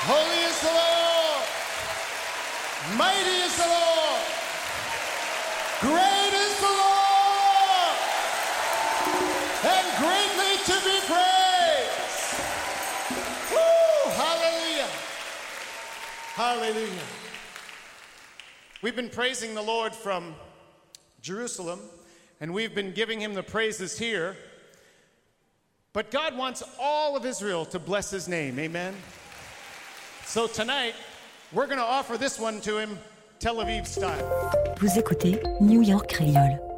Holy is the Lord. Mighty is the Lord. Great is the Lord. And greatly to be praised. Woo! Hallelujah. Hallelujah. We've been praising the Lord from Jerusalem, and we've been giving him the praises here. But God wants all of Israel to bless his name. Amen. So tonight, we're going to offer this one to him, Tel Aviv style. Vous écoutez New York Créole.